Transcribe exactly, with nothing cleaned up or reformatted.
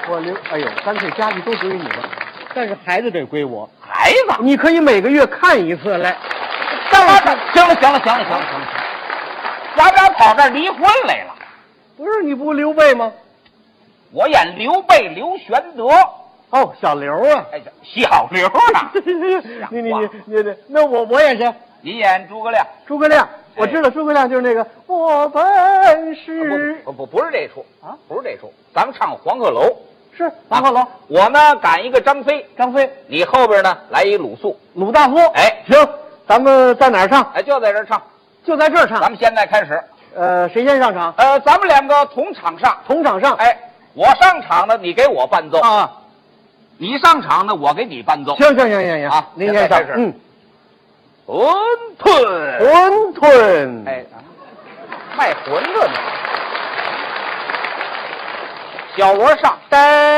我刘，哎呦，干脆家具都归你了，但是孩子得归我。 孩子， 你可以每个月看一次来。 干嘛？行了，行了，行了，行了，行了，咱俩跑这儿离婚来了。 不是你不刘备吗？ 我演刘备刘玄德。 哦，小刘啊， 哎，小刘啊！ 你你你你你，那我我演谁？ 你演诸葛亮。 诸葛亮，我知道诸葛亮就是那个我本是不不不是这出啊，不是这出，咱们唱黄鹤楼。 是黄鹤楼， 我呢赶一个张飞， 张飞， 你后边呢来一鲁肃， 鲁大夫。 哎， 行，咱们在哪儿唱？ 哎，就在这儿唱， 就在这儿唱。 咱们现在开始。 呃，谁先上场？ 呃，咱们两个同场上， 同场上。 哎，我上场呢，你给我伴奏啊。 你上场呢，我给你伴奏。 行行行行行啊， 您先上。 嗯，馄饨， 馄饨， 哎，卖馄饨呢。小锣上，噔